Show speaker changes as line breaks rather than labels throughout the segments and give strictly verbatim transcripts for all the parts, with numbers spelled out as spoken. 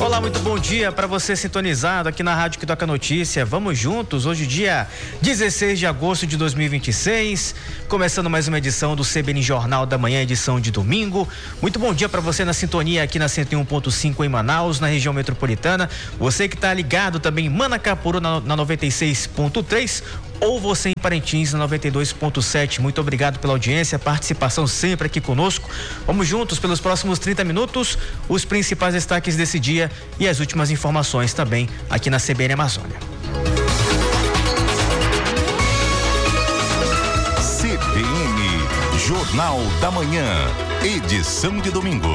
Olá, muito bom dia para você sintonizado aqui na Rádio que Toca Notícia. Vamos juntos, hoje dia dezesseis de agosto de dois mil e vinte e seis, começando mais uma edição do C B N Jornal da Manhã, edição de domingo. Muito bom dia para você na sintonia aqui na cento e um ponto cinco em Manaus, na região metropolitana. Você que está ligado também em Manacapuru na, na noventa e seis ponto três, ou você em Parintins na noventa e dois ponto sete. Muito obrigado pela audiência, participação sempre aqui conosco. Vamos juntos pelos próximos trinta minutos, os principais destaques desse dia e as últimas informações também aqui na C B N Amazônia.
C B N Jornal da Manhã, edição de domingo.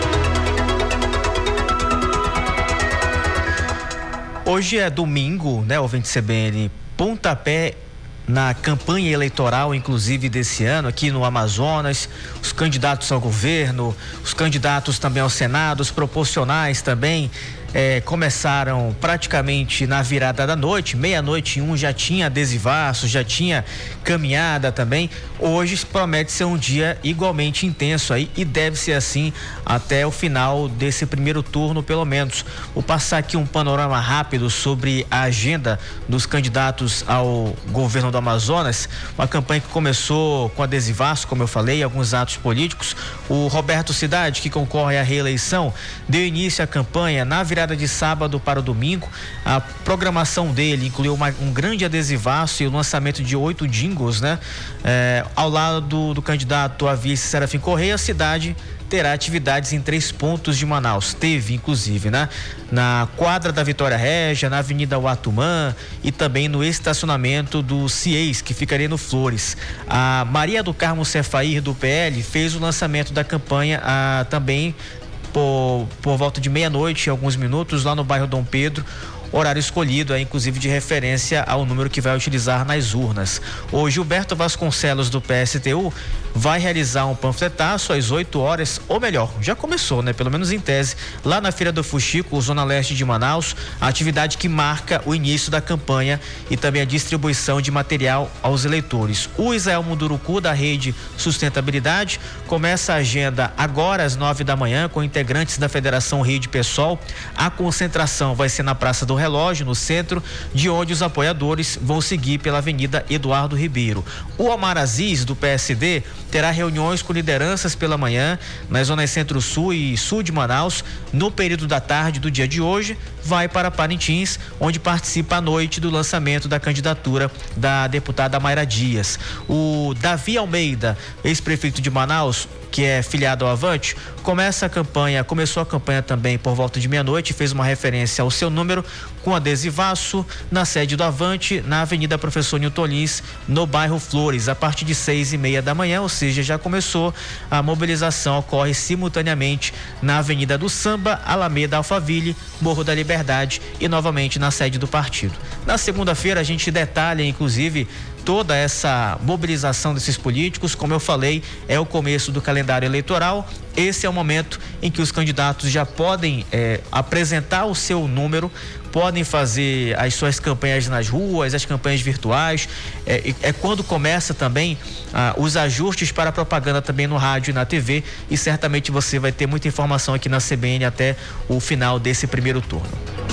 Hoje é domingo, né, ouvinte C B N, pontapé na campanha eleitoral, inclusive desse ano, aqui no Amazonas. Os candidatos ao governo, os candidatos também ao Senado, os proporcionais também é, começaram praticamente na virada da noite, meia-noite e um já tinha adesivaço, já tinha caminhada também. Hoje promete ser um dia igualmente intenso aí e deve ser assim até o final desse primeiro turno, pelo menos. Vou passar aqui um panorama rápido sobre a agenda dos candidatos ao governo do Amazonas, uma campanha que começou com adesivaço, como eu falei, alguns atos políticos. O Roberto Cidade, que concorre à reeleição, deu início à campanha na virada de sábado para o domingo. A programação dele incluiu uma, um grande adesivaço e o lançamento de oito jingles, né? É, ao lado do, do candidato a vice Serafim Correia, a cidade terá atividades em três pontos de Manaus. Teve, inclusive, né? Na quadra da Vitória Régia, na Avenida Uatumã e também no estacionamento do CIES, que ficaria no Flores. A Maria do Carmo Cefair, do P L, fez o lançamento da campanha ah, também por, por volta de meia-noite, alguns minutos, lá no bairro Dom Pedro. Horário escolhido é inclusive de referência ao número que vai utilizar nas urnas. O Gilberto Vasconcelos, do P S T U, vai realizar um panfletaço às oito horas, ou melhor, já começou, né? Pelo menos em tese, lá na Feira do Fuxico, zona leste de Manaus, a atividade que marca o início da campanha e também a distribuição de material aos eleitores. O Israel Munduruku, da Rede Sustentabilidade, começa a agenda agora às nove da manhã com integrantes da Federação Rede Pessoal. A concentração vai ser na Praça do Relógio, no centro, de onde os apoiadores vão seguir pela Avenida Eduardo Ribeiro. O Omar Aziz, do P S D, terá reuniões com lideranças pela manhã nas zonas centro-sul e sul de Manaus. No período da tarde do dia de hoje, vai para Parintins, onde participa à noite do lançamento da candidatura da deputada Mayra Dias. O Davi Almeida, ex-prefeito de Manaus, que é filiado ao Avante, começa a campanha, começou a campanha também por volta de meia-noite, fez uma referência ao seu número com adesivaço na sede do Avante, na Avenida Professor Newton Lins, no bairro Flores, a partir de seis e meia da manhã, ou seja, já começou. A mobilização, ocorre simultaneamente na Avenida do Samba, Alameda Alphaville, Morro da Liberdade e novamente na sede do partido. Na segunda-feira a gente detalha, inclusive, toda essa mobilização desses políticos. Como eu falei, é o começo do calendário eleitoral. Esse é o momento em que os candidatos já podem é, apresentar o seu número, podem fazer as suas campanhas nas ruas, as campanhas virtuais. É, é quando começa também ah, os ajustes para a propaganda também no rádio e na T V, e certamente você vai ter muita informação aqui na C B N até o final desse primeiro turno.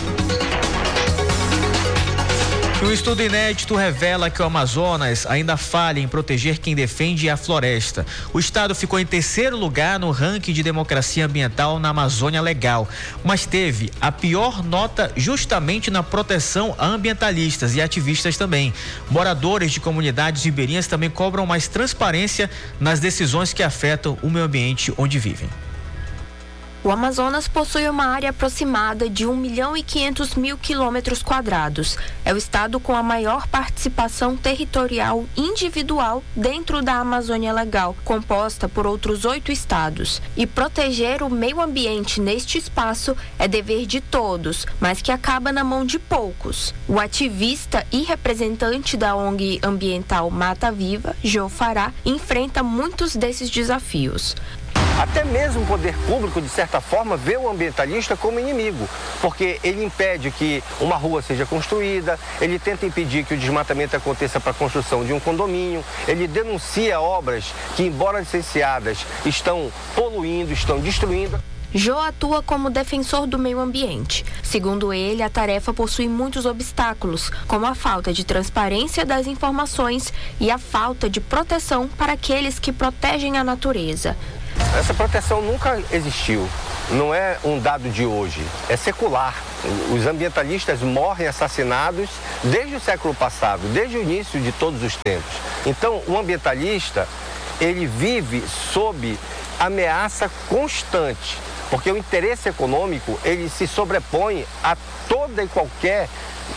Um estudo inédito revela que o Amazonas ainda falha em proteger quem defende a floresta. O estado ficou em terceiro lugar no ranking de democracia ambiental na Amazônia Legal, mas teve a pior nota justamente na proteção a ambientalistas e ativistas também. Moradores de comunidades ribeirinhas também cobram mais transparência nas decisões que afetam o meio ambiente onde vivem.
O Amazonas possui uma área aproximada de um milhão e quinhentos mil quilômetros quadrados. É o estado com a maior participação territorial individual dentro da Amazônia Legal, composta por outros oito estados. E proteger o meio ambiente neste espaço é dever de todos, mas que acaba na mão de poucos. O ativista e representante da O N G ambiental Mata Viva, Jô Fará, enfrenta muitos desses desafios.
Até mesmo o poder público, de certa forma, vê o ambientalista como inimigo, porque ele impede que uma rua seja construída, ele tenta impedir que o desmatamento aconteça para a construção de um condomínio, ele denuncia obras que, embora licenciadas, estão poluindo, estão destruindo.
Jô atua como defensor do meio ambiente. Segundo ele, a tarefa possui muitos obstáculos, como a falta de transparência das informações e a falta de proteção para aqueles que protegem a natureza.
Essa proteção nunca existiu, não é um dado de hoje, é secular. Os ambientalistas morrem assassinados desde o século passado, desde o início de todos os tempos. Então, o ambientalista, ele vive sob ameaça constante, porque o interesse econômico, ele se sobrepõe a toda e qualquer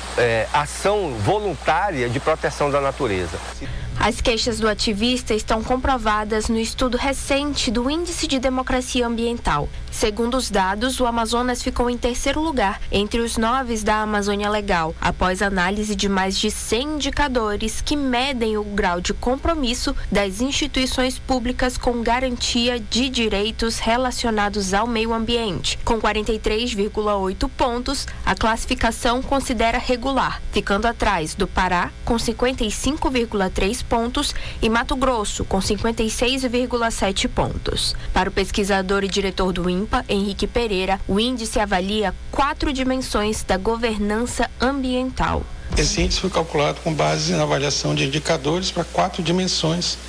é, ação voluntária de proteção da natureza.
As queixas do ativista estão comprovadas no estudo recente do Índice de Democracia Ambiental. Segundo os dados, o Amazonas ficou em terceiro lugar entre os nove da Amazônia Legal, após análise de mais de cem indicadores que medem o grau de compromisso das instituições públicas com garantia de direitos relacionados ao meio ambiente. Com quarenta e três vírgula oito pontos, a classificação considera regular, ficando atrás do Pará, com cinquenta e cinco vírgula três pontos, e Mato Grosso, com cinquenta e seis vírgula sete pontos. Para o pesquisador e diretor do INPA, Henrique Pereira, o índice avalia quatro dimensões da governança ambiental.
Esse índice foi calculado com base na avaliação de indicadores para quatro dimensões.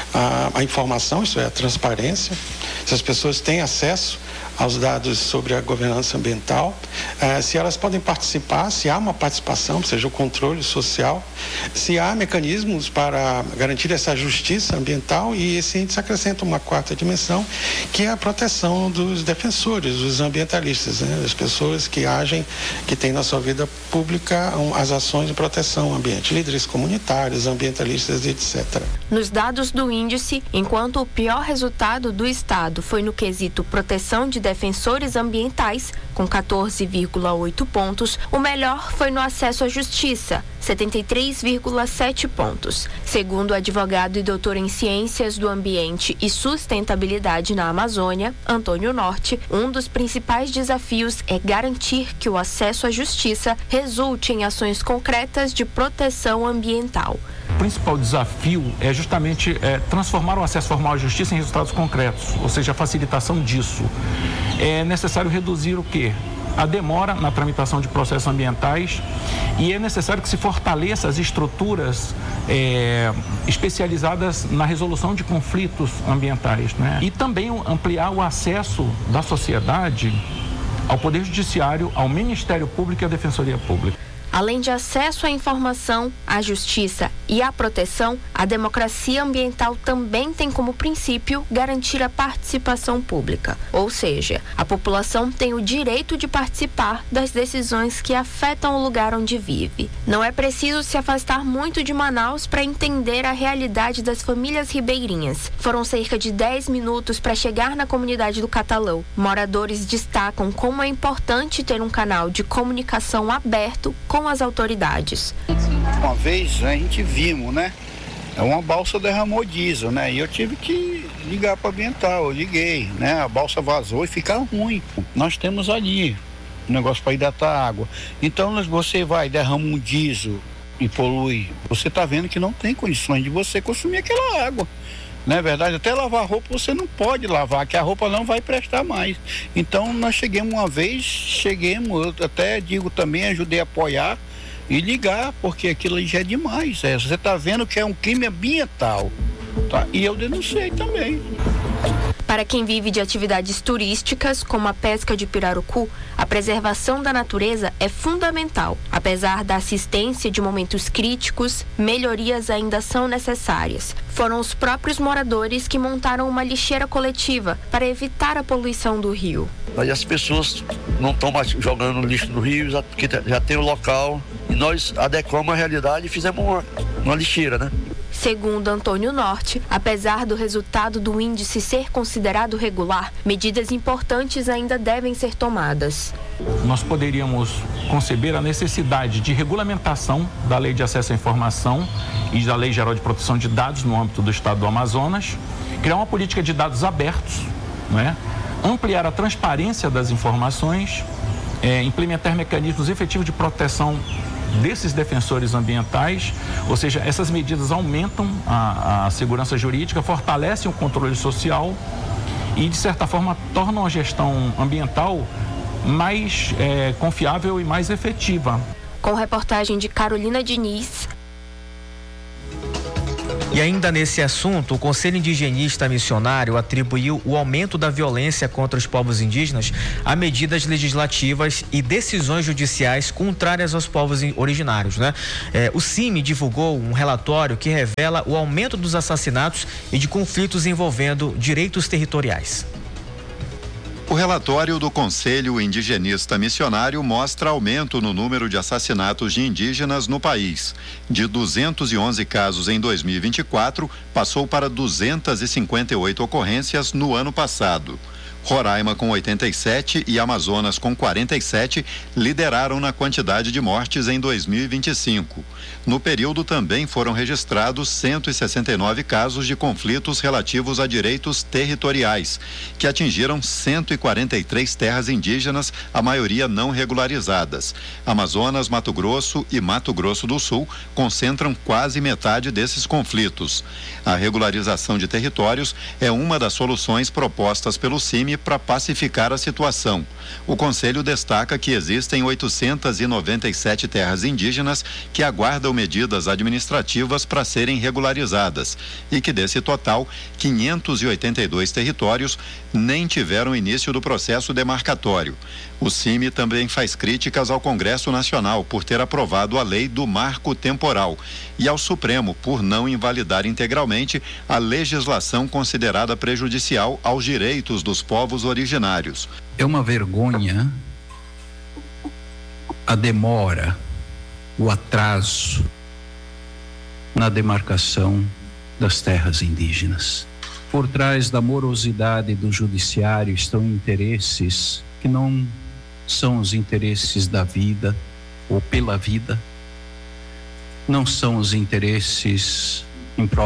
A, a informação, isso é, a transparência, se as pessoas têm acesso aos dados sobre a governança ambiental, eh, se elas podem participar, se há uma participação, seja o controle social, se há mecanismos para garantir essa justiça ambiental, e esse índice acrescenta uma quarta dimensão, que é a proteção dos defensores, dos ambientalistas, né? As pessoas que agem, que têm na sua vida pública um, as ações de proteção ao ambiente, líderes comunitários, ambientalistas, etcétera.
Nos dados do índice, enquanto o pior resultado do Estado foi no quesito proteção de defensores ambientais, com quatorze vírgula oito pontos, o melhor foi no acesso à justiça, setenta e três vírgula sete pontos. Segundo o advogado e doutor em Ciências do Ambiente e Sustentabilidade na Amazônia, Antônio Norte, um dos principais desafios é garantir que o acesso à justiça resulte em ações concretas de proteção ambiental.
O principal desafio é justamente é, transformar o acesso formal à justiça em resultados concretos, ou seja, a facilitação disso. É necessário reduzir o quê? A demora na tramitação de processos ambientais, e é necessário que se fortaleça as estruturas é, especializadas na resolução de conflitos ambientais, né? E também ampliar o acesso da sociedade ao Poder Judiciário, ao Ministério Público e à Defensoria Pública.
Além de acesso à informação, à justiça e à proteção, a democracia ambiental também tem como princípio garantir a participação pública. Ou seja, a população tem o direito de participar das decisões que afetam o lugar onde vive. Não é preciso se afastar muito de Manaus para entender a realidade das famílias ribeirinhas. Foram cerca de dez minutos para chegar na comunidade do Catalão. Moradores destacam como é importante ter um canal de comunicação aberto com as autoridades.
Uma vez a gente vimos, né? Uma balsa derramou diesel, né? E eu tive que ligar para ambiental, eu liguei, né? A balsa vazou e fica ruim. Nós temos ali um negócio para hidratar a água. Então você vai, derrama um diesel e polui. Você está vendo que não tem condições de você consumir aquela água. Não é verdade? Até lavar roupa você não pode lavar, que a roupa não vai prestar mais. Então nós chegamos uma vez, cheguemos, eu até digo também, ajudei a apoiar e ligar, porque aquilo já é demais. É, você está vendo que é um crime ambiental, tá? E eu denunciei também.
Para quem vive de atividades turísticas, como a pesca de pirarucu, a preservação da natureza é fundamental. Apesar da assistência de momentos críticos, melhorias ainda são necessárias. Foram os próprios moradores que montaram uma lixeira coletiva para evitar a poluição do rio.
Aí as pessoas não estão mais jogando lixo no rio, já, porque já tem o local, e nós adequamos a realidade e fizemos uma, uma lixeira, né?
Segundo Antônio Norte, apesar do resultado do índice ser considerado regular, medidas importantes ainda devem ser tomadas.
Nós poderíamos conceber a necessidade de regulamentação da Lei de Acesso à Informação e da Lei Geral de Proteção de Dados no âmbito do Estado do Amazonas, criar uma política de dados abertos, não é? Ampliar a transparência das informações, é, implementar mecanismos efetivos de proteção desses defensores ambientais, ou seja, essas medidas aumentam a, a segurança jurídica, fortalecem o controle social e, de certa forma, tornam a gestão ambiental mais é, confiável e mais efetiva.
Com reportagem de Carolina Diniz.
E ainda nesse assunto, o Conselho Indigenista Missionário atribuiu o aumento da violência contra os povos indígenas a medidas legislativas e decisões judiciais contrárias aos povos originários, né? É, o C I M divulgou um relatório que revela o aumento dos assassinatos e de conflitos envolvendo direitos territoriais.
O relatório do Conselho Indigenista Missionário mostra aumento no número de assassinatos de indígenas no país. De duzentos e onze casos em dois mil e vinte e quatro, passou para duzentas e cinquenta e oito ocorrências no ano passado. Roraima com oitenta e sete e Amazonas com quarenta e sete lideraram na quantidade de mortes em dois mil e vinte e cinco. No período também foram registrados cento e sessenta e nove casos de conflitos relativos a direitos territoriais, que atingiram cento e quarenta e três terras indígenas, a maioria não regularizadas. Amazonas, Mato Grosso e Mato Grosso do Sul concentram quase metade desses conflitos. A regularização de territórios é uma das soluções propostas pelo C I M para pacificar a situação. O Conselho destaca que existem oitocentas e noventa e sete terras indígenas que aguardam medidas administrativas para serem regularizadas e que desse total, quinhentos e oitenta e dois territórios nem tiveram início do processo demarcatório. O C I M também faz críticas ao Congresso Nacional por ter aprovado a lei do marco temporal e ao Supremo por não invalidar integralmente a legislação considerada prejudicial aos direitos dos povos originários.
É uma vergonha a demora, o atraso na demarcação das terras indígenas. Por trás da morosidade do judiciário estão interesses que não são os interesses da vida ou pela vida, não são os interesses em prol